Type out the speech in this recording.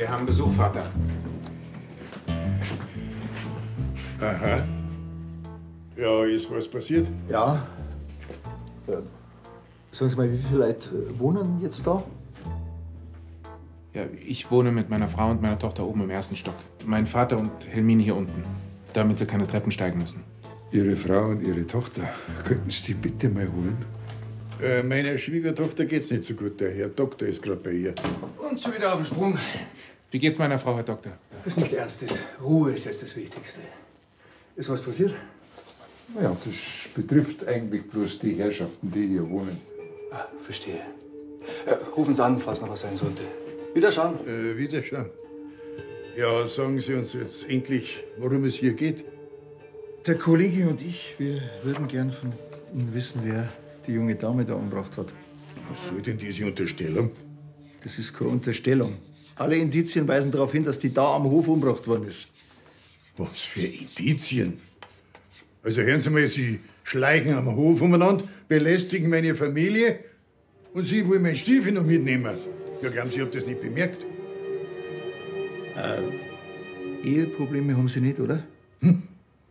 Wir haben Besuch, Vater. Aha. Ja, ist was passiert? Ja. Sagen Sie mal, wie viele Leute wohnen jetzt da? Ja, ich wohne mit meiner Frau und meiner Tochter oben im 1. Stock. Mein Vater und Helmine hier unten, damit sie keine Treppen steigen müssen. Ihre Frau und Ihre Tochter, könnten Sie die bitte mal holen? Meiner Schwiegertochter geht's nicht so gut. Der Herr Doktor ist gerade bei ihr. Und schon wieder auf den Sprung. Wie geht's meiner Frau, Herr Doktor? Das ist nichts Ernstes. Ruhe ist jetzt das Wichtigste. Ist was passiert? Ja, das betrifft eigentlich bloß die Herrschaften, die hier wohnen. Ah, verstehe. Rufen Sie an, falls noch was sein sollte. Wiederschauen. Wiederschauen. Ja, sagen Sie uns jetzt endlich, worum es hier geht. Der Kollege und ich, wir würden gern von Ihnen wissen, wer die junge Dame da umgebracht hat. Was soll denn diese Unterstellung? Das ist keine Unterstellung. Alle Indizien weisen darauf hin, dass die da am Hof umgebracht worden ist. Was für Indizien? Also hören Sie mal, Sie schleichen am Hof umeinander, belästigen meine Familie und Sie wollen meinen Stiefel noch mitnehmen. Ja, glauben Sie, ich hab das nicht bemerkt? Eheprobleme haben Sie nicht, oder? Hm?